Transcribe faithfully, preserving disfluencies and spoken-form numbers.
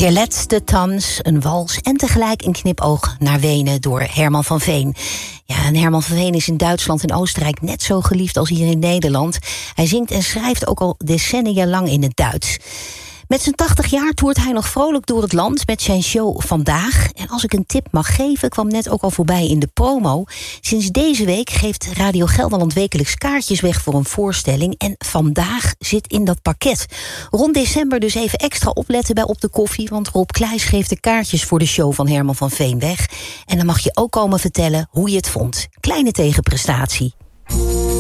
Der Letzte Tanz, een wals en tegelijk een knipoog naar Wenen door Herman van Veen. Ja, en Herman van Veen is in Duitsland en Oostenrijk net zo geliefd als hier in Nederland. Hij zingt en schrijft ook al decennia lang in het Duits. Met zijn tachtig jaar toert hij nog vrolijk door het land met zijn show Vandaag. En als ik een tip mag geven, kwam net ook al voorbij in de promo. Sinds deze week geeft Radio Gelderland wekelijks kaartjes weg voor een voorstelling. En Vandaag zit in dat pakket. Rond december dus even extra opletten bij Op de Koffie. Want Rob Kleijs geeft de kaartjes voor de show van Herman van Veen weg. En dan mag je ook komen vertellen hoe je het vond. Kleine tegenprestatie.